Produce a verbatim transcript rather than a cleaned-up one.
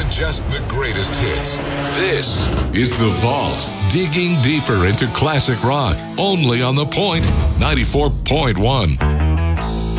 than just the greatest hits. This is The Vault, digging deeper into classic rock, only on The Point ninety-four point one.